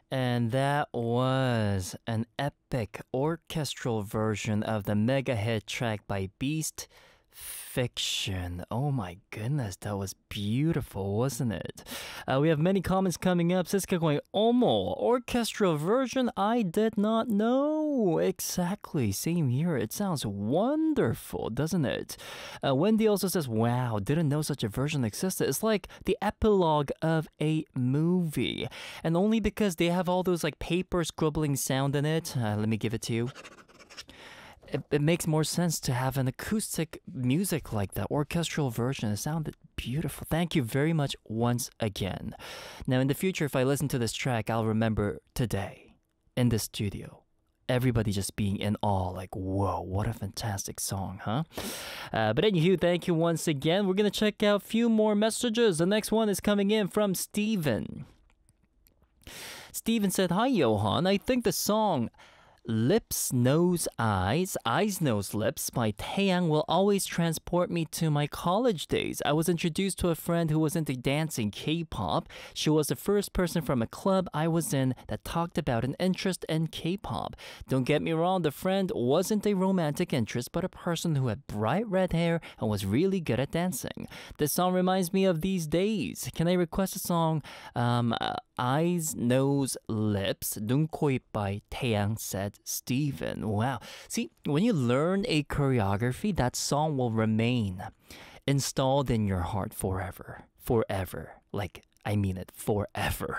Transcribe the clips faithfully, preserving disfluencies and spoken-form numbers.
And that was an epic orchestral version of the mega hit track by Beast, Fiction. Oh my goodness, that was beautiful, wasn't it? Uh, we have many comments coming up. Siska going, Omo, orchestral version? I did not know. Exactly, same here. It sounds wonderful, doesn't it? Uh, Wendy also says, wow, didn't know such a version existed. It's like the epilogue of a movie. And only because they have all those like paper scribbling sound in it. Uh, let me give it to you. It, it makes more sense to have an acoustic music like that, orchestral version. It sounded beautiful. Thank you very much once again. Now, in the future, if I listen to this track, I'll remember today in the studio. Everybody just being in awe, like, whoa, what a fantastic song, huh? Uh, but anywho, thank you once again. We're going to check out a few more messages. The next one is coming in from Steven. Steven said, hi, Johan. I think the song Lips, Nose, Eyes, Eyes, Nose, Lips by Taeyang will always transport me to my college days. I was introduced to a friend who was into dancing K-pop. She was the first person from a club I was in that talked about an interest in K-pop. Don't get me wrong, the friend wasn't a romantic interest, but a person who had bright red hair and was really good at dancing. This song reminds me of these days. Can I request a song? Um, uh, Eyes, Nose, Lips, 눈, 코, 입 by Taeyang, said Steven. Wow. See, when you learn a choreography, that song will remain installed in your heart forever. Forever. Like, I mean it, forever.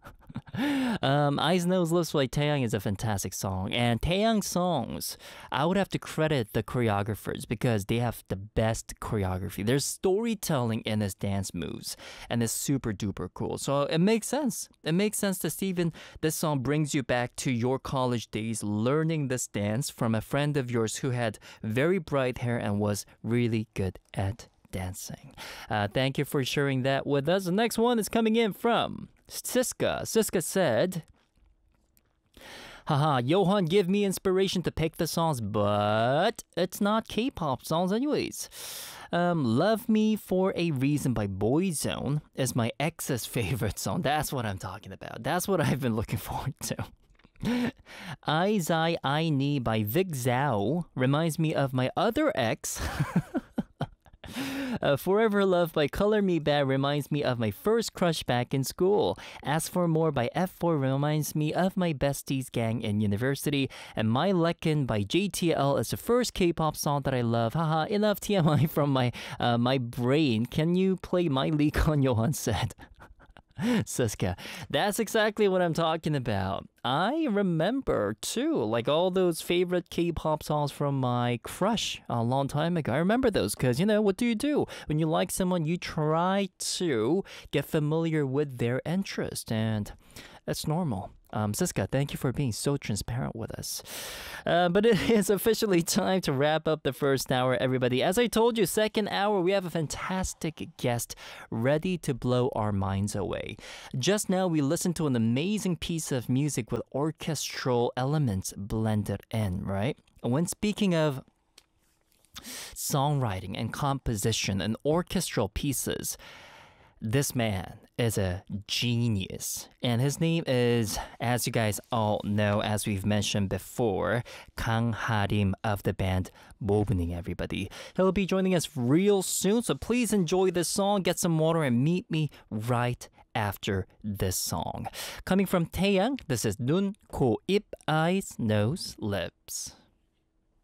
um, Eyes, Nose, Lips by Taeyang is a fantastic song. And Taeyang songs, I would have to credit the choreographers because they have the best choreography. There's storytelling in his dance moves, and it's super duper cool. So it makes sense. It makes sense that Steven, this song brings you back to your college days, learning this dance from a friend of yours who had very bright hair and was really good at dancing. Uh, thank you for sharing that with us. The next one is coming in from Siska. Siska said, haha, Johan give me inspiration to pick the songs, but it's not K-pop songs anyways. Um, Love Me for a Reason by Boyzone is my ex's favorite song. That's what I'm talking about. That's what I've been looking forward to. I Zai I Ni by Vic Zhao reminds me of my other ex. Uh, Forever Love by Color Me Bad reminds me of my first crush back in school. Ask for More by F four reminds me of my besties gang in university. And My Lekin by J T L is the first K-pop song that I love. Haha, enough T M I from my uh, my brain. Can you play My Leak on Johan said? Siska, that's exactly what I'm talking about. I remember too, like all those favorite K-pop songs from my crush a long time ago. I remember those because, you know, what do you do? When you like someone, you try to get familiar with their interest, and that's normal. Um, Siska, thank you for being so transparent with us. Uh, but it is officially time to wrap up the first hour, everybody. As I told you, second hour, we have a fantastic guest ready to blow our minds away. Just now, we listened to an amazing piece of music with orchestral elements blended in, right? And when speaking of songwriting and composition and orchestral pieces, this man is a genius, and his name is, as you guys all know, as we've mentioned before, Kang Harim of the band Movening, everybody. He'll be joining us real soon, so please enjoy this song, get some water, and meet me right after this song. Coming from Taeyang, this is 눈, 코, 입, eyes, nose, lips.